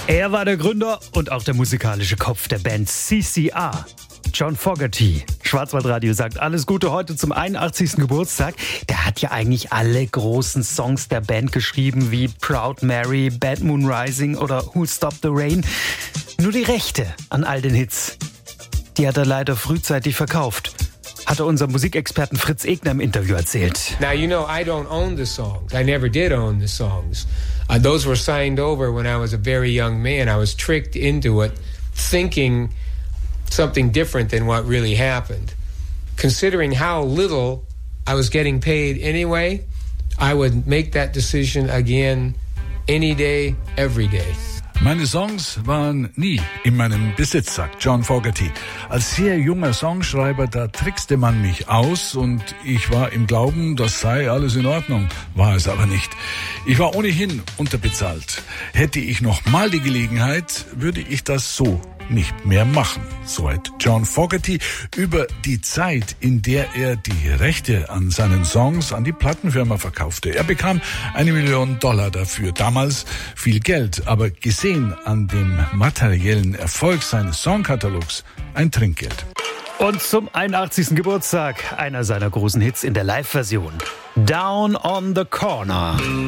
Er war der Gründer und auch der musikalische Kopf der Band CCR. John Fogerty. Schwarzwaldradio sagt alles Gute heute zum 81. Geburtstag. Der hat ja eigentlich alle großen Songs der Band geschrieben, wie Proud Mary, Bad Moon Rising oder Who'll Stop the Rain. Nur die Rechte an all den Hits, die hat er leider frühzeitig verkauft. Hat er unserem Musikexperten Fritz Egner im Interview erzählt. Now, you know, I don't own the songs. I never did own the songs. Those were signed over when I was a very young man. I was tricked into it, thinking something different than what really happened. Considering how little I was getting paid anyway, I would make that decision again any day, every day. Meine Songs waren nie in meinem Besitz, sagt John Fogerty. Als sehr junger Songschreiber, da trickste man mich aus und ich war im Glauben, das sei alles in Ordnung. War es aber nicht. Ich war ohnehin unterbezahlt. Hätte ich noch mal die Gelegenheit, würde ich das so nicht mehr machen. So hat John Fogerty über die Zeit, in der er die Rechte an seinen Songs an die Plattenfirma verkaufte. Er bekam $1 Million dafür. Damals viel Geld, aber gesehen an dem materiellen Erfolg seines Songkatalogs ein Trinkgeld. Und zum 81. Geburtstag einer seiner großen Hits in der Live-Version. Down on the Corner.